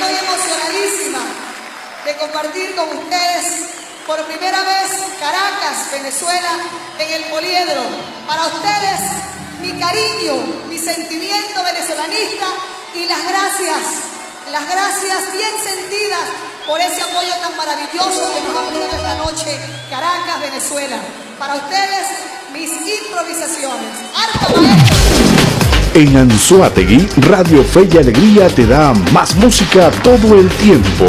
Estoy emocionadísima de compartir con ustedes por primera vez Caracas, Venezuela, en el Poliedro. Para ustedes, mi cariño, mi sentimiento venezolanista y las gracias bien sentidas por ese apoyo tan maravilloso que nos ha brindado esta noche Caracas, Venezuela. Para ustedes, mis improvisaciones. ¡Harto maestro! En Anzoátegui, Radio Fe y Alegría te da más música todo el tiempo.